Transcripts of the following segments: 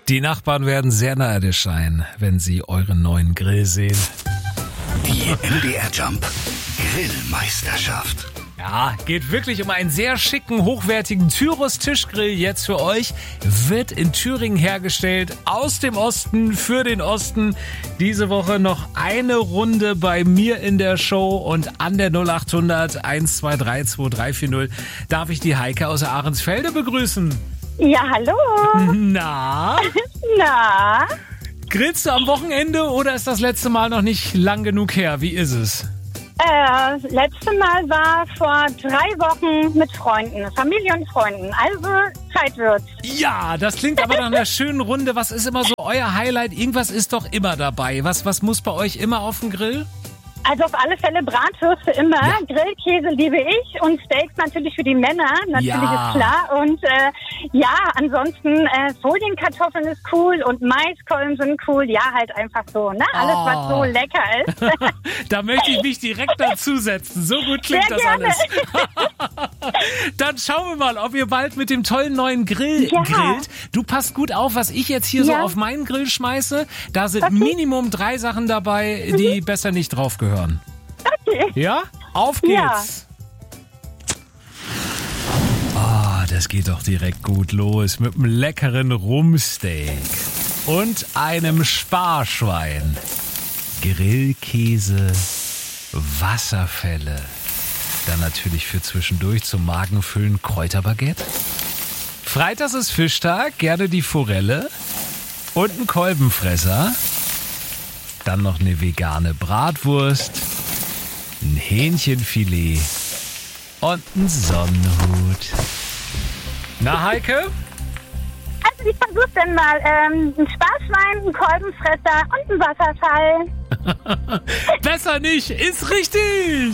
Die Nachbarn werden sehr neidisch sein, wenn sie euren neuen Grill sehen. Die MDR Jump Grillmeisterschaft. Ja, geht wirklich um einen sehr schicken, hochwertigen Tyros-Tischgrill jetzt für euch. Wird in Thüringen hergestellt, aus dem Osten, für den Osten. Diese Woche noch eine Runde bei mir in der Show und an der 0800 123 2340 darf ich die Heike aus Ahrensfelde begrüßen. Ja, hallo. Na? Na? Grillst du am Wochenende oder ist das letzte Mal noch nicht lang genug her? Wie ist es? Letzte Mal war vor 3 Wochen mit Freunden, Familie und Freunden. Also Zeit wird's. Ja, das klingt aber nach einer schönen Runde. Was ist immer so euer Highlight? Irgendwas ist doch immer dabei. Was muss bei euch immer auf dem Grill? Also auf alle Fälle Bratwürste immer. Ja. Grillkäse liebe ich und Steaks natürlich für die Männer. Natürlich ist klar. Und ansonsten Folienkartoffeln ist cool und Maiskolben sind cool. Ja, halt einfach so, ne? Alles, was so lecker ist. Da möchte ich mich direkt dazusetzen. So gut klingt sehr das gerne. Alles. Dann schauen wir mal, ob ihr bald mit dem tollen neuen Grill grillt. Du passt gut auf, was ich jetzt hier so auf meinen Grill schmeiße. Da sind Minimum 3 Sachen dabei, die besser nicht drauf gehören. Okay. Ja? Auf geht's. Ah, das geht doch direkt gut los mit einem leckeren Rumpsteak und einem Sparschwein. Grillkäse, Wasserfälle. Dann natürlich für zwischendurch zum Magenfüllen Kräuterbaguette. Freitags ist Fischtag, gerne die Forelle und ein Kolbenfresser. Dann noch eine vegane Bratwurst, ein Hähnchenfilet und ein Sonnenhut. Na, Heike? Also ich versuche dann mal ein Sparschwein, ein Kolbenfresser und ein Wasserfall. Besser nicht, ist richtig!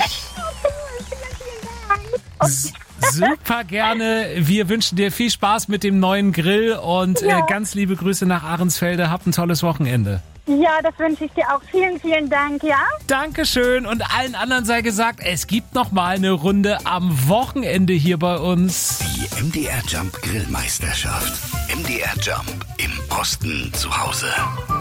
Super gerne. Wir wünschen dir viel Spaß mit dem neuen Grill und ganz liebe Grüße nach Ahrensfelde. Habt ein tolles Wochenende. Ja, das wünsche ich dir auch. Vielen, vielen Dank, ja? Dankeschön und allen anderen sei gesagt, es gibt noch mal eine Runde am Wochenende hier bei uns. Die MDR Jump Grillmeisterschaft. MDR Jump im Osten zu Hause.